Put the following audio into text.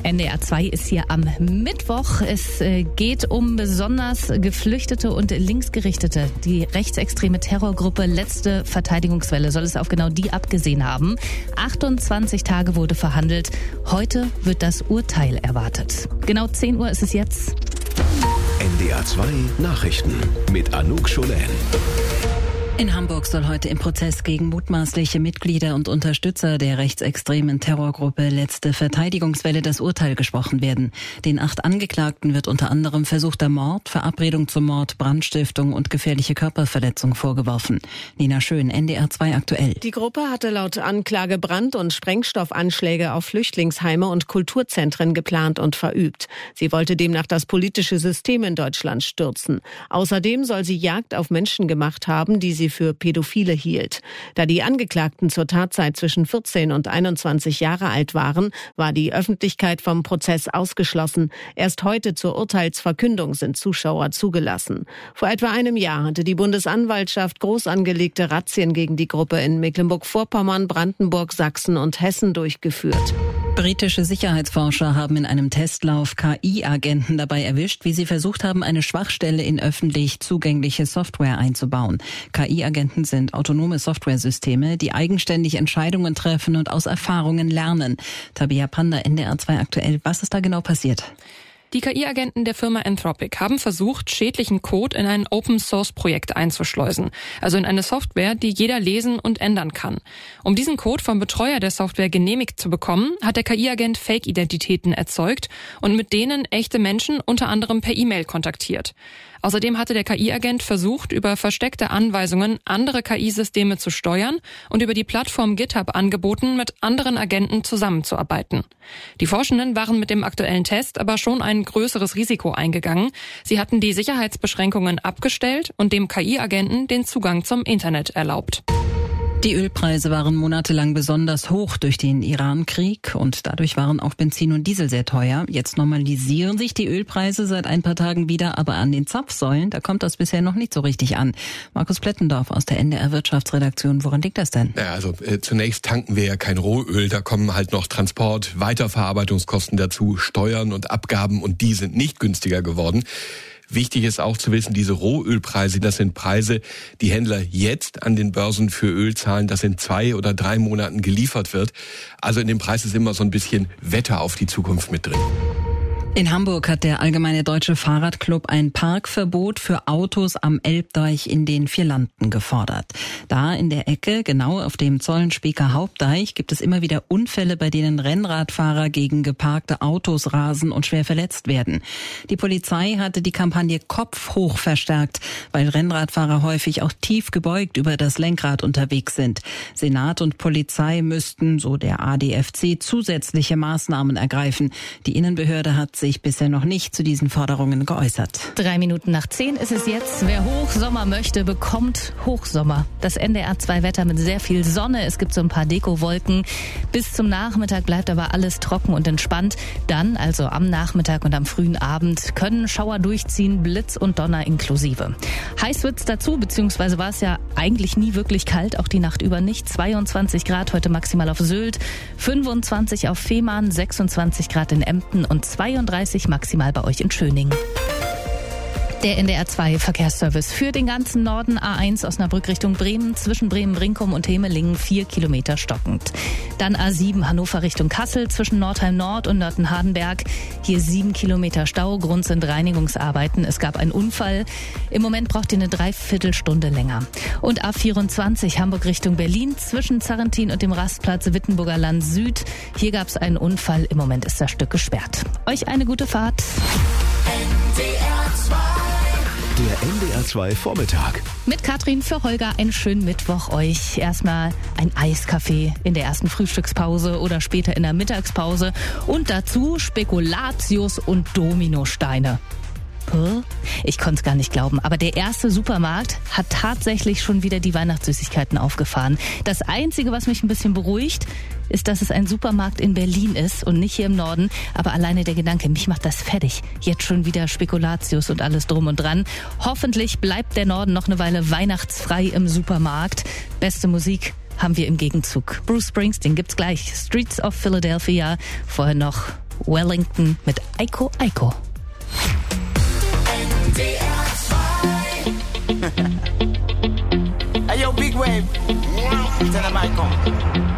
NDR 2 ist hier am Mittwoch. Es geht um besonders Geflüchtete und Linksgerichtete. Die rechtsextreme Terrorgruppe Letzte Verteidigungswelle soll es auf genau die abgesehen haben. 28 Tage wurde verhandelt. Heute wird das Urteil erwartet. Genau 10 Uhr ist es jetzt. NDR 2 Nachrichten mit Anouk Scholen. In Hamburg soll heute im Prozess gegen mutmaßliche Mitglieder und Unterstützer der rechtsextremen Terrorgruppe Letzte Verteidigungswelle das Urteil gesprochen werden. Den 8 Angeklagten wird unter anderem versuchter Mord, Verabredung zum Mord, Brandstiftung und gefährliche Körperverletzung vorgeworfen. Nina Schön, NDR 2 aktuell. Die Gruppe hatte laut Anklage Brand- und Sprengstoffanschläge auf Flüchtlingsheime und Kulturzentren geplant und verübt. Sie wollte demnach das politische System in Deutschland stürzen. Außerdem soll sie Jagd auf Menschen gemacht haben, die sie für Pädophile hielt. Da die Angeklagten zur Tatzeit zwischen 14 und 21 Jahre alt waren, war die Öffentlichkeit vom Prozess ausgeschlossen. Erst heute zur Urteilsverkündung sind Zuschauer zugelassen. Vor etwa einem Jahr hatte die Bundesanwaltschaft groß angelegte Razzien gegen die Gruppe in Mecklenburg-Vorpommern, Brandenburg, Sachsen und Hessen durchgeführt. Britische Sicherheitsforscher haben in einem Testlauf KI-Agenten dabei erwischt, wie sie versucht haben, eine Schwachstelle in öffentlich zugängliche Software einzubauen. KI-Agenten sind autonome Softwaresysteme, die eigenständig Entscheidungen treffen und aus Erfahrungen lernen. Tabea Panda, NDR 2 aktuell. Was ist da genau passiert? Die KI-Agenten der Firma Anthropic haben versucht, schädlichen Code in ein Open-Source-Projekt einzuschleusen, also in eine Software, die jeder lesen und ändern kann. Um diesen Code vom Betreuer der Software genehmigt zu bekommen, hat der KI-Agent Fake-Identitäten erzeugt und mit denen echte Menschen unter anderem per E-Mail kontaktiert. Außerdem hatte der KI-Agent versucht, über versteckte Anweisungen andere KI-Systeme zu steuern und über die Plattform GitHub angeboten, mit anderen Agenten zusammenzuarbeiten. Die Forschenden waren mit dem aktuellen Test aber schon ein größeres Risiko eingegangen. Sie hatten die Sicherheitsbeschränkungen abgestellt und dem KI-Agenten den Zugang zum Internet erlaubt. Die Ölpreise waren monatelang besonders hoch durch den Iran-Krieg und dadurch waren auch Benzin und Diesel sehr teuer. Jetzt normalisieren sich die Ölpreise seit ein paar Tagen wieder, aber an den Zapfsäulen, da kommt das bisher noch nicht so richtig an. Markus Plettendorf aus der NDR Wirtschaftsredaktion, woran liegt das denn? Ja, also zunächst tanken wir ja kein Rohöl, da kommen halt noch Transport, Weiterverarbeitungskosten dazu, Steuern und Abgaben und die sind nicht günstiger geworden. Wichtig ist auch zu wissen, diese Rohölpreise, das sind Preise, die Händler jetzt an den Börsen für Öl zahlen, das in 2 oder 3 Monaten geliefert wird. Also in dem Preis ist immer so ein bisschen Wetter auf die Zukunft mit drin. In Hamburg hat der Allgemeine Deutsche Fahrradclub ein Parkverbot für Autos am Elbdeich in den Vierlanden gefordert. Da in der Ecke, genau auf dem Zollenspieker Hauptdeich, gibt es immer wieder Unfälle, bei denen Rennradfahrer gegen geparkte Autos rasen und schwer verletzt werden. Die Polizei hatte die Kampagne Kopf hoch verstärkt, weil Rennradfahrer häufig auch tief gebeugt über das Lenkrad unterwegs sind. Senat und Polizei müssten, so der ADFC, zusätzliche Maßnahmen ergreifen. Die Innenbehörde hat sich bisher noch nicht zu diesen Forderungen geäußert. 3 Minuten nach 10 ist es jetzt. Wer Hochsommer möchte, bekommt Hochsommer. Das NDR 2 Wetter mit sehr viel Sonne. Es gibt so ein paar Dekowolken. Bis zum Nachmittag bleibt aber alles trocken und entspannt. Dann, also am Nachmittag und am frühen Abend, können Schauer durchziehen, Blitz und Donner inklusive. Heiß wird's dazu, beziehungsweise war es ja eigentlich nie wirklich kalt, auch die Nacht über nicht. 22 Grad heute maximal auf Sylt, 25 auf Fehmarn, 26 Grad in Emden und 32 maximal bei euch in Schöningen. Der NDR 2 Verkehrsservice für den ganzen Norden: A1 Osnabrück Richtung Bremen, zwischen Bremen-Brinkum und Hemelingen 4 Kilometer stockend. Dann A7 Hannover Richtung Kassel, zwischen Nordheim Nord und Nörten-Hardenberg. Hier 7 Kilometer Stau, Grund sind Reinigungsarbeiten. Es gab einen Unfall. Im Moment braucht ihr eine Dreiviertelstunde länger. Und A24 Hamburg Richtung Berlin, zwischen Zarrentin und dem Rastplatz Wittenburger Land Süd. Hier gab es einen Unfall. Im Moment ist das Stück gesperrt. Euch eine gute Fahrt. NDR 2. Der NDR 2 Vormittag. Mit Katrin für Holger einen schönen Mittwoch euch. Erstmal ein Eiskaffee in der ersten Frühstückspause oder später in der Mittagspause. Und dazu Spekulatius und Dominosteine. Ich konnte es gar nicht glauben, aber der erste Supermarkt hat tatsächlich schon wieder die Weihnachtssüßigkeiten aufgefahren. Das Einzige, was mich ein bisschen beruhigt, ist, dass es ein Supermarkt in Berlin ist und nicht hier im Norden. Aber alleine der Gedanke, mich macht das fertig. Jetzt schon wieder Spekulatius und alles drum und dran. Hoffentlich bleibt der Norden noch eine Weile weihnachtsfrei im Supermarkt. Beste Musik haben wir im Gegenzug. Bruce Springsteen gibt's gleich. Streets of Philadelphia. Vorher noch Wellington mit Aiko Aiko. Hey yo, Big Wave. Tell them I come.